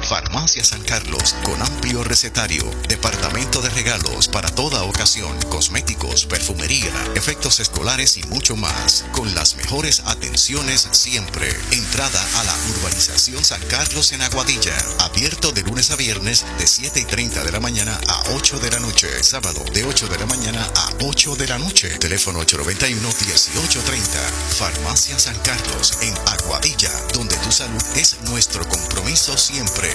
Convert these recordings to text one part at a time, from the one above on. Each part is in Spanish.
Farmacia San Carlos, con amplio recetario, departamento de regalos para toda ocasión, cosméticos, perfumería, efectos escolares y mucho más, con las mejores atenciones siempre. Entrada a la urbanización San Carlos en Aguadilla, abierto de lunes a viernes de 7:30 de la mañana a 8 de la noche, sábado de 8 de la mañana a 8 de la noche, teléfono 891-1830. Farmacia San Carlos en Aguadilla, donde tu salud es nuestro compromiso siempre.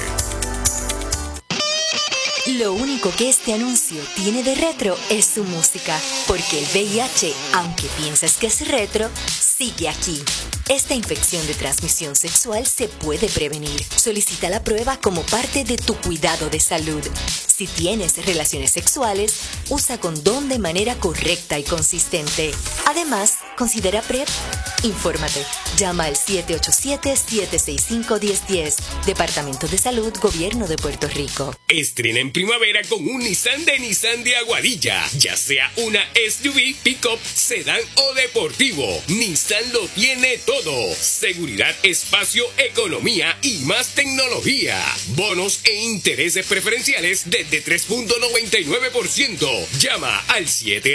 Lo único que este anuncio tiene de retro es su música, porque el VIH, aunque piensas que es retro, sigue aquí. Esta infección de transmisión sexual se puede prevenir. Solicita la prueba como parte de tu cuidado de salud. Si tienes relaciones sexuales, usa condón de manera correcta y consistente. Además, considera PrEP. Infórmate. Llama al 787-765-1010. Departamento de Salud, Gobierno de Puerto Rico. Estrena en primavera con un Nissan de Aguadilla. Ya sea una SUV, pick-up, sedán o deportivo. Nissan lo tiene todo. Seguridad, espacio, economía y más tecnología. Bonos e intereses preferenciales desde 3.99%. Llama al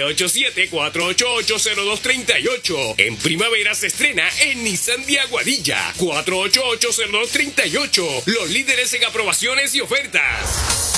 787-488-0238. En primavera se estrena en Nissan de Aguadilla. 488-0238. Los líderes en aprobaciones y ofertas.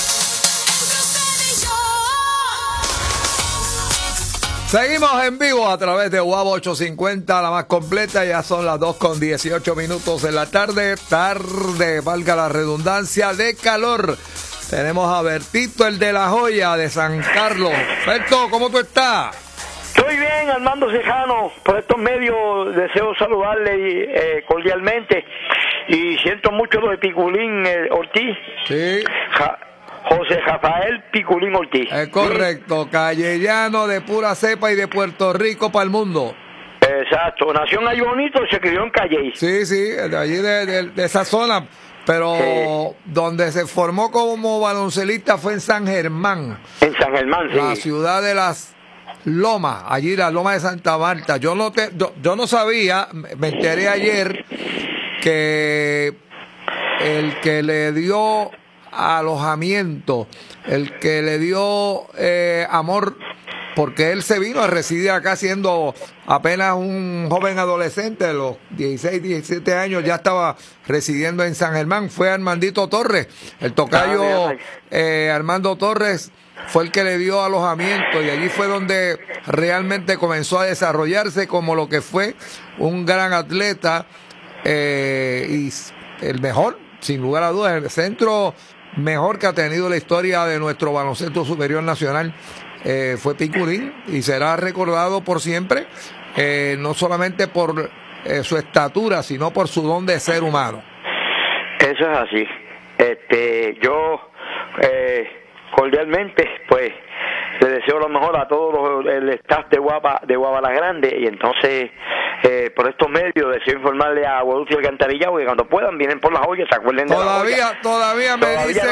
Seguimos en vivo a través de Guabo 850, la más completa. Ya son las 2:18 de la tarde. Tarde, valga la redundancia, de calor. Tenemos a Bertito, el de la joya de San Carlos. Berto, ¿cómo tú estás? Estoy bien, Armando Cejano. Por estos medios deseo saludarle cordialmente. Y siento mucho lo de Piculín Ortiz. Sí. José Rafael Piculín Ortiz. Es correcto, callellano de pura cepa y de Puerto Rico para el mundo. Exacto, nació en Ay Bonito y se crió en Calley. Sí, de allí de esa zona, pero sí. Donde se formó como baloncelista fue en San Germán. En San Germán, sí. La ciudad de las Lomas, allí la Loma de Santa Marta. Yo no sabía, me enteré ayer que el que le dio alojamiento, el que le dio amor, porque él se vino a residir acá siendo apenas un joven adolescente, de los 16, 17 años, ya estaba residiendo en San Germán, fue Armandito Torres, el tocayo Armando Torres fue el que le dio alojamiento y allí fue donde realmente comenzó a desarrollarse como lo que fue un gran atleta y el mejor, sin lugar a dudas, el centro mejor que ha tenido la historia de nuestro baloncesto superior nacional fue Piculín y será recordado por siempre, no solamente por su estatura, sino por su don de ser humano. Eso es así. Yo cordialmente, pues, le deseo lo mejor a todos el staff de Guapa la Grande, y entonces por estos medios deseo informarle a Guadalupe Alcantarillado que cuando puedan vienen por las ollas, se acuerden de la olla. Todavía me dice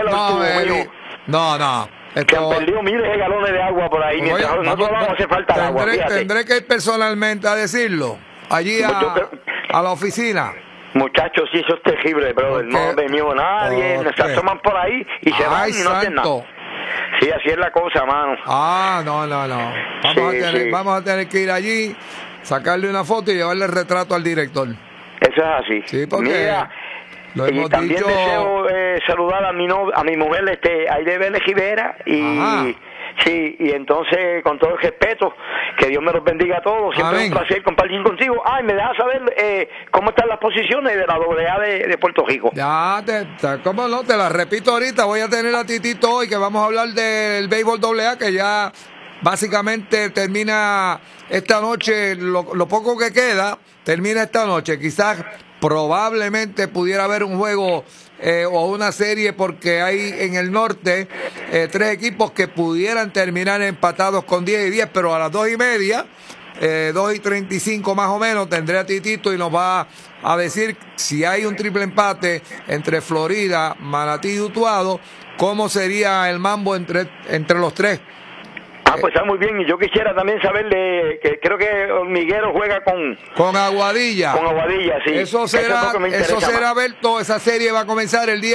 no. Que han perdido miles de galones de agua por ahí. Mientras nosotros vamos a hacer falta de agua. Tendré que ir personalmente a decirlo allí a la oficina. Muchachos, sí, eso es terrible, brother. No ha venido nadie, se asoman por ahí y se van y no hacen nada. Sí, así es la cosa, mano. No. Vamos a tener que ir allí, sacarle una foto y llevarle el retrato al director. Eso es así. Sí, porque mira, y también deseo saludar a mi mujer, Aide Vélez Rivera, y sí, y entonces, con todo el respeto, que Dios me los bendiga a todos. Siempre es un placer compartir contigo. Me dejas saber cómo están las posiciones de la AA de Puerto Rico. Ya, cómo no, te la repito ahorita. Voy a tener a Titito hoy, que vamos a hablar del béisbol AA, que ya básicamente termina esta noche, lo poco que queda, termina esta noche. Quizás, probablemente pudiera haber un juego o una serie, porque hay en el norte 3 equipos que pudieran terminar empatados con 10-10, pero a las 2:30, 2:35 más o menos, tendré a Titito y nos va a decir si hay un triple empate entre Florida, Manatí y Utuado, cómo sería el mambo entre los 3. Pues está muy bien, y yo quisiera también saber que creo que Hormiguero juega con Aguadilla. Con Aguadilla, sí. Eso será, Berto, esa serie va a comenzar el día